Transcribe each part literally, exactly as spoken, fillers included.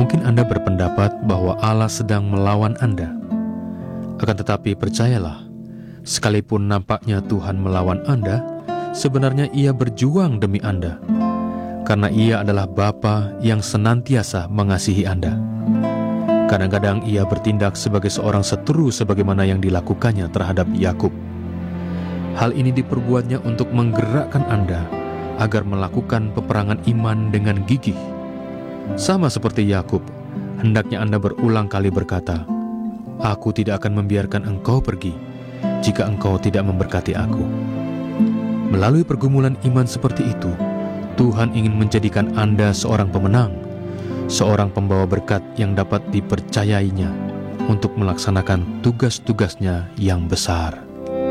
Mungkin Anda berpendapat bahwa Allah sedang melawan Anda. Akan tetapi percayalah, sekalipun nampaknya Tuhan melawan Anda, sebenarnya Ia berjuang demi Anda. Karena Ia adalah Bapa yang senantiasa mengasihi Anda. Kadang-kadang Ia bertindak sebagai seorang seteru sebagaimana yang dilakukannya terhadap Yakub. Hal ini diperbuatnya untuk menggerakkan Anda agar melakukan peperangan iman dengan gigih. Sama seperti Yakub, hendaknya Anda berulang kali berkata, "Aku tidak akan membiarkan engkau pergi, jika engkau tidak memberkati aku." Melalui pergumulan iman seperti itu, Tuhan ingin menjadikan Anda seorang pemenang, seorang pembawa berkat yang dapat dipercayainya untuk melaksanakan tugas-tugasnya yang besar.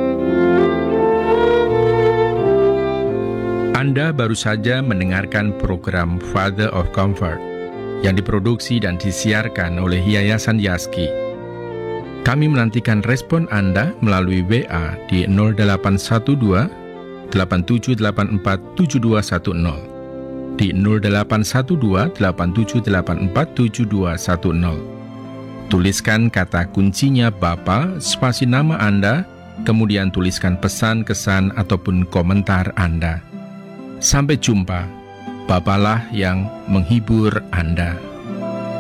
Anda baru saja mendengarkan program Father of Comfort yang diproduksi dan disiarkan oleh Yayasan Yaski. Kami menantikan respon Anda melalui W A di nol delapan satu dua delapan tujuh delapan empat tujuh dua satu nol, di nol delapan satu dua delapan tujuh delapan empat tujuh dua satu nol. Tuliskan kata kuncinya Bapa, spasi nama Anda, kemudian tuliskan pesan, kesan, ataupun komentar Anda. Sampai jumpa, Bapalah yang menghibur Anda.